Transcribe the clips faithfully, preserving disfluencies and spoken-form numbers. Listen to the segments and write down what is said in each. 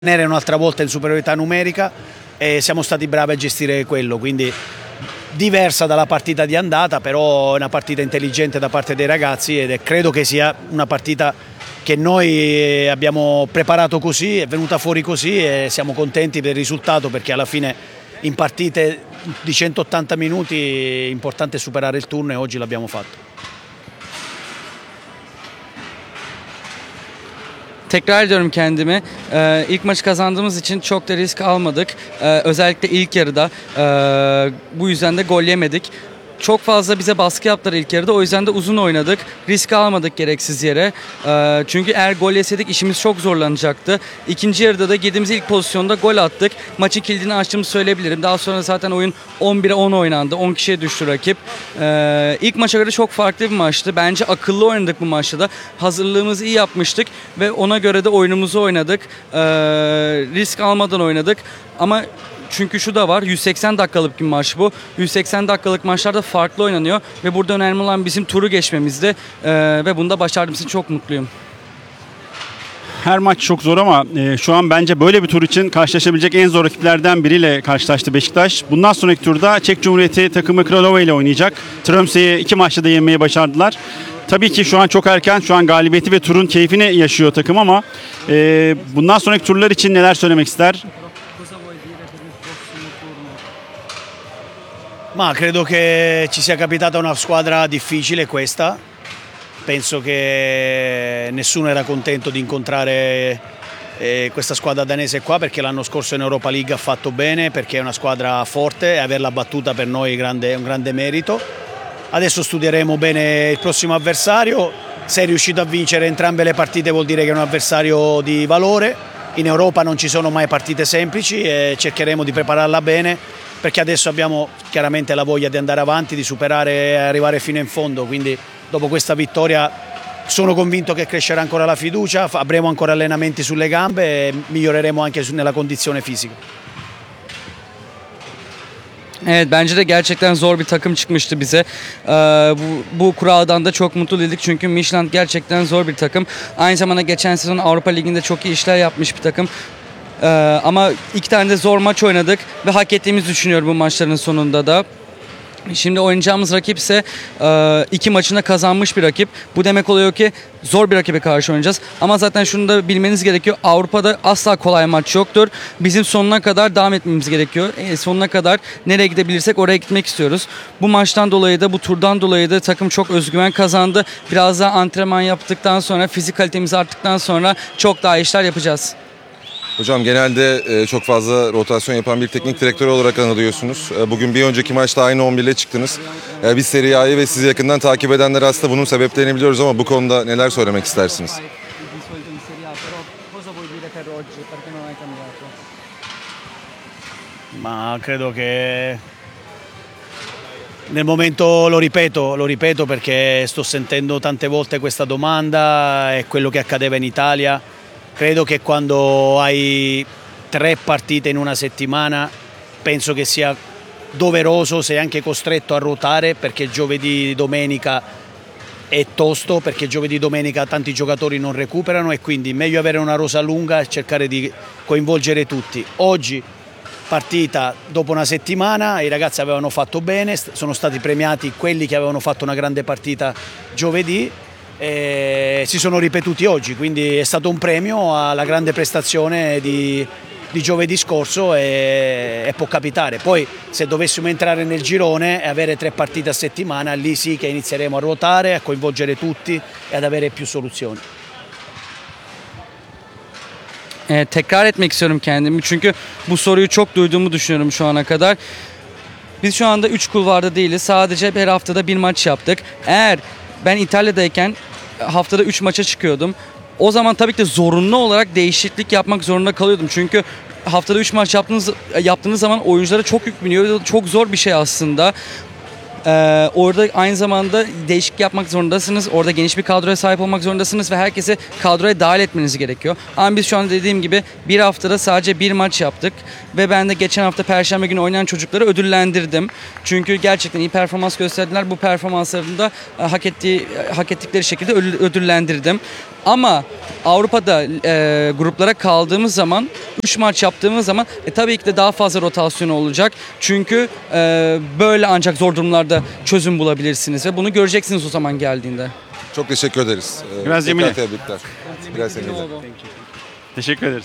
Era un'altra volta in superiorità numerica e siamo stati bravi a gestire quello, quindi diversa dalla partita di andata, però è una partita intelligente da parte dei ragazzi ed è, credo che sia una partita che noi abbiamo preparato così, è venuta fuori così e siamo contenti per il risultato, perché alla fine in partite di centottanta minuti è importante superare il turno e oggi l'abbiamo fatto. Tekrar ediyorum kendimi. Ee, ilk maçı kazandığımız için çok da risk almadık. Ee, özellikle ilk yarıda. Ee, bu yüzden de gol yemedik. Çok fazla bize baskı yaptılar ilk yarıda. O yüzden de uzun oynadık. Risk almadık gereksiz yere. Ee, çünkü eğer gol yeseydik işimiz çok zorlanacaktı. İkinci yarıda da girdiğimiz ilk pozisyonda gol attık. Maçın kilidini açtığımı söyleyebilirim. Daha sonra zaten oyun on bire on oynandı. on kişiye düştü rakip. Ee, ilk maça göre çok farklı bir maçtı. Bence akıllı oynadık bu maçta da. Hazırlığımızı iyi yapmıştık ve ona göre de oyunumuzu oynadık. Ee, risk almadan oynadık. Ama çünkü şu da var, yüz seksen dakikalık bir maç bu. yüz seksen dakikalık maçlarda farklı oynanıyor ve burada önemli olan bizim turu geçmemizdi ee, ve bunda başardığım için çok mutluyum. Her maç çok zor ama e, şu an bence böyle bir tur için karşılaşabilecek en zor rakiplerden biriyle karşılaştı Beşiktaş. Bundan sonraki turda Çek Cumhuriyeti takımı Kralova ile oynayacak. Tromsø'yi iki maçta da yenmeyi başardılar. Tabii ki şu an çok erken, şu an galibiyeti ve turun keyfini yaşıyor takım ama e, bundan sonraki turlar için neler söylemek ister? Ma credo che ci sia capitata una squadra difficile questa, penso che nessuno era contento di incontrare eh, questa squadra danese qua, perché l'anno scorso in Europa League ha fatto bene, perché è una squadra forte e averla battuta per noi è grande, un grande merito. Adesso studieremo bene il prossimo avversario, se è riuscito a vincere entrambe le partite vuol dire che è un avversario di valore. In Europa non ci sono mai partite semplici e cercheremo di prepararla bene, perché adesso abbiamo chiaramente la voglia di andare avanti, di superare e arrivare fino in fondo, quindi dopo questa vittoria sono convinto che crescerà ancora la fiducia, avremo ancora allenamenti sulle gambe e miglioreremo anche nella condizione fisica. Evet, bence de gerçekten zor bir takım çıkmıştı bize. Ee, bu, bu kuraldan da çok mutlu dedik çünkü Midtjylland gerçekten zor bir takım. Aynı zamanda geçen sezon Avrupa Ligi'nde çok iyi işler yapmış bir takım. Ee, ama iki tane de zor maç oynadık ve hak ettiğimizi düşünüyorum bu maçların sonunda da. Şimdi oynayacağımız rakip ise iki maçında kazanmış bir rakip. Bu demek oluyor ki zor bir rakibe karşı oynayacağız. Ama zaten şunu da bilmeniz gerekiyor. Avrupa'da asla kolay maç yoktur. Bizim sonuna kadar devam etmemiz gerekiyor. E, sonuna kadar nereye gidebilirsek oraya gitmek istiyoruz. Bu maçtan dolayı da, bu turdan dolayı da takım çok özgüven kazandı. Biraz daha antrenman yaptıktan sonra, fizik kalitemiz arttıktan sonra çok daha işler yapacağız. Hocam genelde çok fazla rotasyon yapan bir teknik direktör olarak anılıyorsunuz. Bugün bir önceki maçta aynı on bir ile çıktınız. Biz Serie A'yı ve sizi yakından takip edenler aslında bunun sebeplerini biliyoruz ama bu konuda neler söylemek istersiniz? Ma credo che nel momento lo ripeto, lo ripeto perché sto sentendo tante volte questa domanda, è quello che accadeva in Italia. Credo che quando hai tre partite in una settimana penso che sia doveroso, sei anche costretto a ruotare, perché giovedì domenica è tosto, perché giovedì domenica tanti giocatori non recuperano e quindi meglio avere una rosa lunga e cercare di coinvolgere tutti. Oggi partita dopo una settimana, i ragazzi avevano fatto bene, sono stati premiati quelli che avevano fatto una grande partita giovedì. E si sono ripetuti oggi, quindi è stato un premio alla grande prestazione di, di giovedì scorso e, e può capitare. Poi se dovessimo entrare nel girone e avere tre partite a settimana, lì sì che inizieremo a ruotare, a coinvolgere tutti e ad avere più soluzioni. Ee, tekrar etmek istiyorum kendimi çünkü bu soruyu çok duyduğumu düşünüyorum şu ana kadar. Biz şu anda üç kulvarda değiliz, sadece her haftada bir maç yaptık. Eğer ben İtalya'dayken haftada üç maça çıkıyordum. O zaman tabii ki de zorunlu olarak değişiklik yapmak zorunda kalıyordum. Çünkü haftada üç maç yaptığınız, yaptığınız zaman oyunculara çok yük biniyor. Çok zor bir şey aslında. Ee, orada aynı zamanda değişiklik yapmak zorundasınız. Orada geniş bir kadroya sahip olmak zorundasınız ve herkesi kadroya dahil etmeniz gerekiyor. Ama biz şu an dediğim gibi bir haftada sadece bir maç yaptık ve ben de geçen hafta Perşembe günü oynayan çocukları ödüllendirdim. Çünkü gerçekten iyi performans gösterdiler. Bu performanslarını da hak ettiği hak ettikleri şekilde ödüllendirdim. Ama Avrupa'da e, gruplara kaldığımız zaman, üç maç yaptığımız zaman e, tabii ki de daha fazla rotasyon olacak. Çünkü e, böyle ancak zor durumlarda çözüm bulabilirsiniz ve bunu göreceksiniz o zaman geldiğinde. Çok teşekkür ederiz. Ee, Biraz tekrar Cemile. tebrikler. Biraz Emine. Teşekkür ederiz.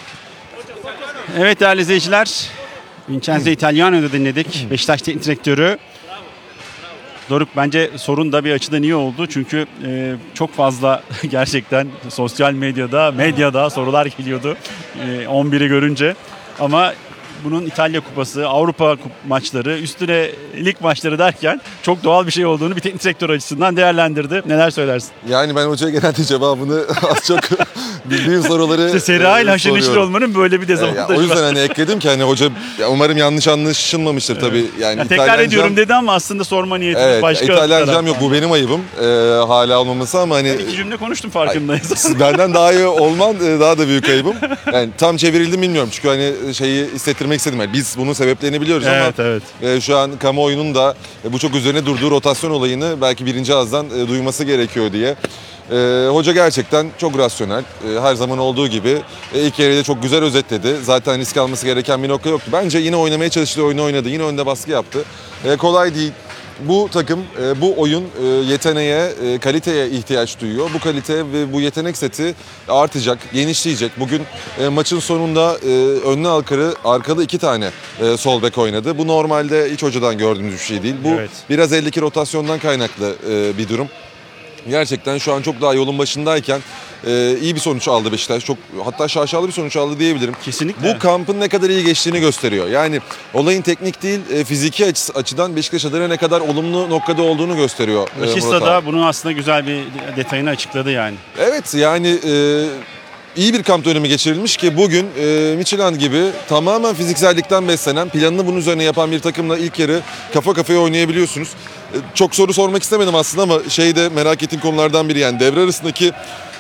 Evet değerli izleyiciler, Vincenzo Italiano'yu dinledik. Beşiktaş Teknik Direktörü. Doruk, bence sorun da bir açıdan iyi oldu. Çünkü e, çok fazla gerçekten sosyal medyada, medyada sorular geliyordu e, on biri görünce. Ama bunun İtalya Kupası, Avrupa kup- maçları, üstüne lig maçları derken çok doğal bir şey olduğunu bir teknik direktör açısından değerlendirdi. Neler söylersin? Yani ben hocaya genelde cevabını az çok bildiğim soruları İşte Serie A ile e, haşır neşir soruyorum. olmanın böyle bir E, ya, dezavantajı o yüzden var. hani ekledim ki hani hoca ya umarım yanlış anlaşılmamıştır tabii. Yani Ya tekrar İtalyancam- ediyorum dedi ama aslında sorma niyetimiz Evet, başka. İtalyancam taraftan. yok, bu benim ayıbım e, hala olmaması ama hani İki cümle konuştum farkındayız. siz benden daha iyi olman e, daha da büyük ayıbım. Yani tam çevrildim bilmiyorum çünkü hani şeyi hissettirmek istedim. Yani biz bunun sebeplerini biliyoruz Evet, ama evet. e, şu an kamuoyunun da e, bu çok üzerine durduğu rotasyon olayını belki birinci ağızdan e, duyması gerekiyor diye. E, hoca gerçekten çok rasyonel. E, her zaman olduğu gibi e, ilk yarıda çok güzel özetledi. Zaten risk alması gereken bir nokta yoktu. Bence yine oynamaya çalıştığı oyunu oynadı. Yine önde baskı yaptı. E, kolay değil. Bu takım, e, bu oyun e, yeteneğe, e, kaliteye ihtiyaç duyuyor. Bu kalite ve bu yetenek seti artacak, genişleyecek. Bugün e, maçın sonunda e, önlü arkalı, arkalı iki tane e, sol bek oynadı. Bu normalde hiç hocadan gördüğümüz bir şey değil. Bu Evet. biraz eldeki rotasyondan kaynaklı e, bir durum. Gerçekten şu an çok daha yolun başındayken e, iyi bir sonuç aldı Beşiktaş. Çok, hatta şaşalı bir sonuç aldı diyebilirim. Kesinlikle. Bu kampın ne kadar iyi geçtiğini gösteriyor. Yani olayın teknik değil, e, fiziki açısı, açıdan Beşiktaş adına ne kadar olumlu noktada olduğunu gösteriyor. e, Başista Murat abi. da bunun aslında güzel bir detayını açıkladı yani. Evet, yani e, iyi bir kamp dönemi geçirilmiş ki bugün e, Midtjylland gibi tamamen fiziksellikten beslenen, planını bunun üzerine yapan bir takımla ilk yarı kafa kafaya oynayabiliyorsunuz. E, çok soru sormak istemedim aslında ama şey de merak ettiğim konulardan biri, yani devre arasındaki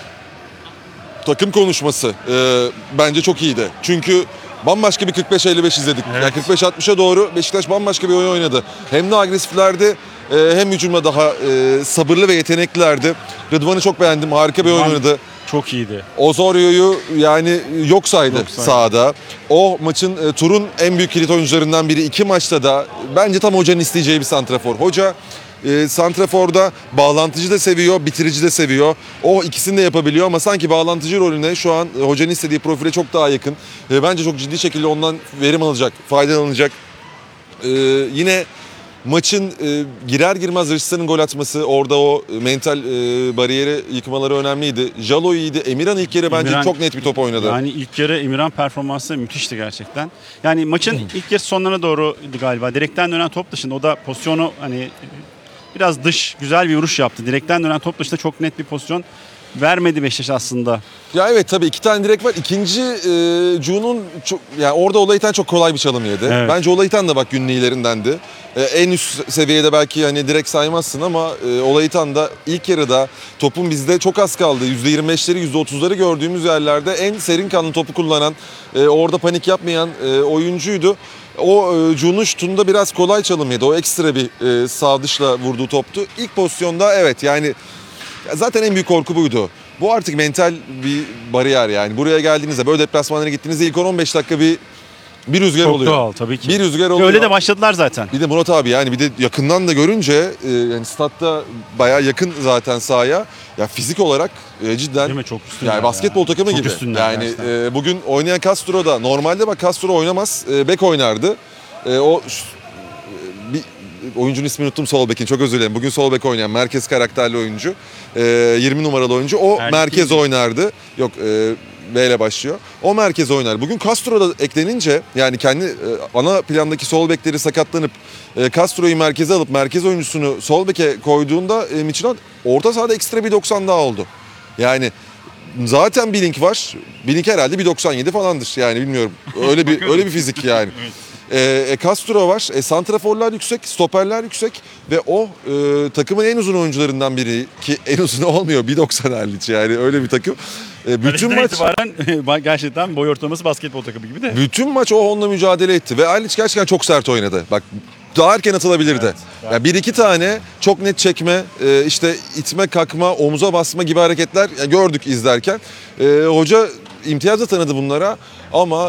takım konuşması e, bence çok iyiydi. Çünkü bambaşka bir kırk beş elli beş izledik. Evet. Yani kırk beş altmışa doğru Beşiktaş bambaşka bir oyun oynadı. Hem de agresiflerdi, e, hem hücumda daha e, sabırlı ve yeteneklilerdi. Rıdvan'ı çok beğendim. Harika bir oyun Rıdvan oynadı. Çok iyiydi. Osorio'yu yani yok saydı, Yok saydı. sahada. O maçın e, turun en büyük kilit oyuncularından biri. İki maçta da bence tam hocanın isteyeceği bir santrafor. Hoca e, santraforda bağlantıcı da seviyor, bitirici de seviyor. O ikisini de yapabiliyor ama sanki bağlantıcı rolüne şu an e, hocanın istediği profile çok daha yakın. E, bence çok ciddi şekilde ondan verim alacak, faydalanacak. E, yine maçın e, girer girmez Rıçsa'nın gol atması, orada o e, mental e, bariyeri yıkmaları önemliydi. Jalo iyiydi. Emirhan ilk yarı bence Emirhan- çok net bir top oynadı. Yani ilk yarı Emirhan performansı müthişti gerçekten. Yani maçın ilk yarı sonlarına doğru galiba. Direkten dönen top dışında, o da pozisyonu hani biraz dış güzel bir vuruş yaptı. Direkten dönen top dışında çok net bir pozisyon vermedi Beşiktaş aslında. Ya evet, tabii iki tane direk var. İkinci e, Cu'nun çok, yani orada Olaytan çok kolay bir çalım yedi. Evet. Bence Olaytan da bak günün iyilerindendi. E, en üst seviyede belki hani direkt saymazsın ama e, Olaytan da ilk yarıda topun bizde çok az kaldı. yüzde yirmi beşleri yüzde otuzları gördüğümüz yerlerde en serin kanlı topu kullanan, e, orada panik yapmayan e, oyuncuydu. O e, Cu'nun şutunda biraz kolay çalım yedi. O ekstra bir e, sağ dışla vurduğu toptu. İlk pozisyonda evet yani ya zaten en büyük korku buydu. Bu artık mental bir bariyer yani. Buraya geldiğinizde, böyle deplasmanlara gittiğinizde ilk on on beş dakika bir bir rüzgar Çok oluyor. doğal tabii ki. Bir rüzgar oluyor. Öyle de başladılar zaten. Bir de Murat abi, yani bir de yakından da görünce e, yani statta bayağı yakın zaten sahaya. Ya fizik olarak e, cidden Değil mi? Çok üstünler yani basketbol ya. takımı Çok gibi. üstünler Yani gerçekten. e, bugün oynayan Castro da normalde bak Castro oynamaz. E, bek oynardı. E, o ş- e, bir oyuncunun ismini unuttum, sol bekin, çok özür dilerim. Bugün sol bek oynayan merkez karakterli oyuncu. E, yirmi numaralı oyuncu. O Erkek merkez değil mi? oynardı. Yok, e, B ile başlıyor. O merkez oynar. Bugün Castro da eklenince yani kendi e, ana plandaki sol bekleri sakatlanıp e, Castro'yu merkeze alıp merkez oyuncusunu sol beke koyduğunda e, Midtjylland orta sahada ekstra bir doksan daha oldu. Yani zaten Bilink var. Bilink herhalde bir doksan yedi falandır. Yani bilmiyorum. Öyle bir öyle bir fizik yani. E, e, Castro var. E, santraforlar yüksek, stoperler yüksek ve o e, takımın en uzun oyuncularından biri, ki en uzun olmuyor, bir doksan Erliç, yani öyle bir takım. E, bütün Kaleden maç itibaren gerçekten boy ortalaması basketbol takımı gibi de. bütün maç o onunla mücadele etti ve Erliç gerçekten çok sert oynadı. Bak daha erken atılabilirdi. Yani bir iki tane çok net çekme, e, işte itme, kakma, omuza basma gibi hareketler gördük izlerken. E, hoca imtiyazla tanıdı bunlara ama